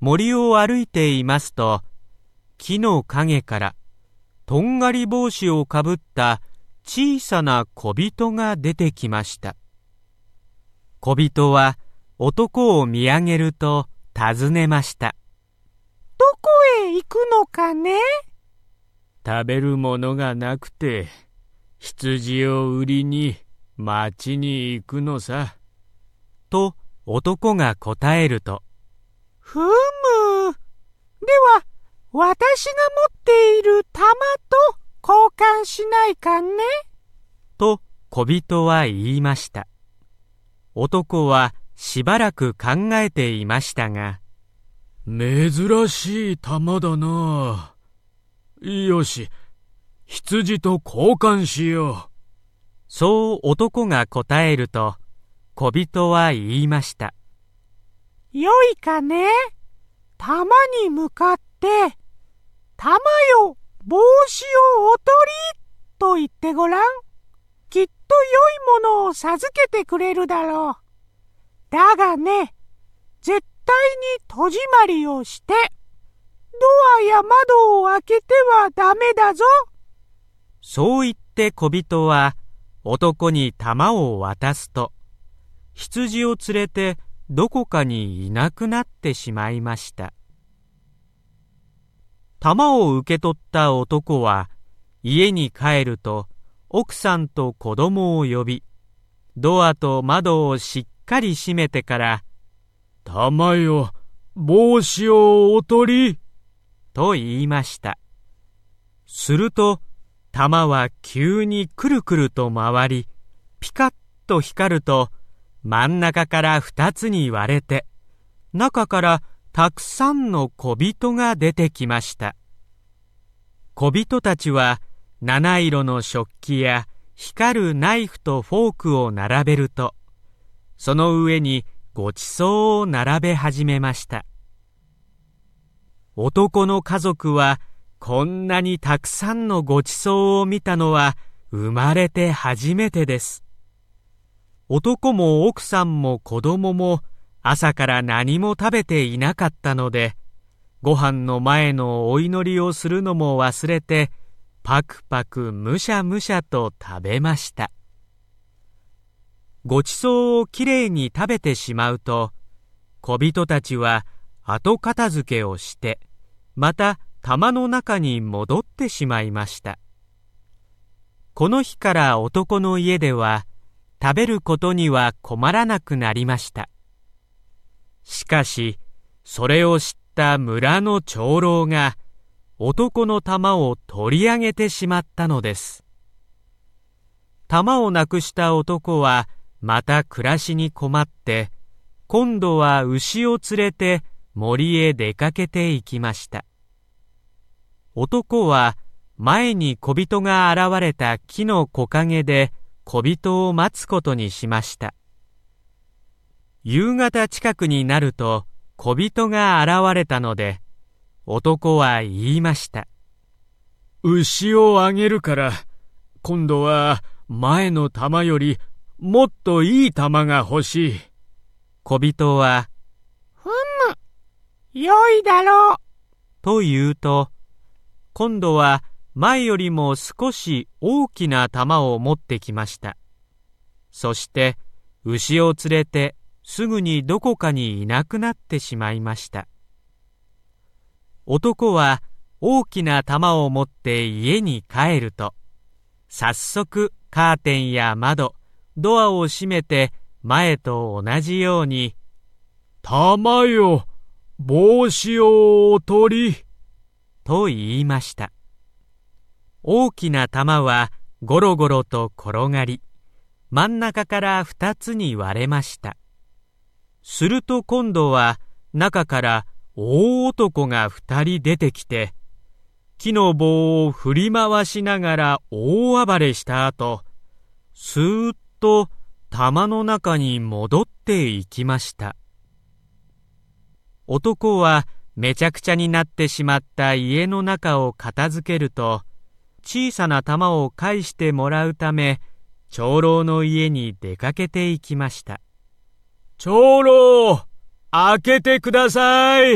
森を歩いていますと、木の陰からとんがり帽子をかぶった小さな小人が出てきました。小人は男を見上げると尋ねました。 どこへ行くのかね？ 食べるものがなくて、羊を売りに町に行くのさ。 と男が答えると、 ふむ。では、私が持っている玉と交換しないかね？ と小人は言いました。男はしばらく考えていましたが、 珍しい玉だな。よし、羊と交換しよう。 そう男が答えると、小人は言いました。 よいかね？玉に向かって、玉よ、帽子をおとりと言ってごらん。きっと良いものを授けてくれるだろう。だがね、絶対に戸締まりをして、ドアや窓を開けてはダメだぞ。 そう言って小人は男に玉を渡すと、羊を連れてどこかにいなくなってしまいました。玉を受け取った男は家に帰ると奥さんと子供を呼び、ドアと窓をしっかり閉めてから、 玉よ、帽子をおとりと言いました。すると玉は急にくるくると回り、ピカッと光ると真ん中から2つに割れて、中からたくさんの小人が出てきました。小人たちは七色の食器や光るナイフとフォークを並べると、その上にごちそうを並べ始めました。男の家族はこんなにたくさんのごちそうを見たのは生まれて初めてです。男も奥さんも子供も朝から何も食べていなかったので、ご飯の前のお祈りをするのも忘れて、パクパクむしゃむしゃと食べました。ごちそうをきれいに食べてしまうと、小人たちは後片付けをして、また玉の中に戻ってしまいました。この日から男の家では、食べることには困らなくなりました。しかし、それを知った村の長老が、男の玉を取り上げてしまったのです。玉をなくした男は、また暮らしに困って、今度は牛を連れて森へ出かけて行きました。男は前に小人が現れた木の木陰で小人を待つことにしました。夕方近くになると小人が現れたので、男は言いました。 牛をあげるから、今度は前の玉よりもっといい玉が欲しい。 小人は、 ふむ、良いだろう。 と言うと、今度は前よりも少し大きな玉を持ってきました。そして牛を連れてすぐにどこかにいなくなってしまいました。男は大きな玉を持って家に帰ると、早速カーテンや窓、ドアを閉めて前と同じように、 玉よ、帽子をおとりと言いました。大きな玉はゴロゴロと転がり、真ん中から2つに割れました。すると今度は中から大男が2人出てきて、木の棒を振り回しながら大暴れした後、スーッと玉の中に戻っていきました。男はめちゃくちゃになってしまった家の中を片付けると、小さな玉を返してもらうため、長老の家に出かけていきました。 長老、開けてください。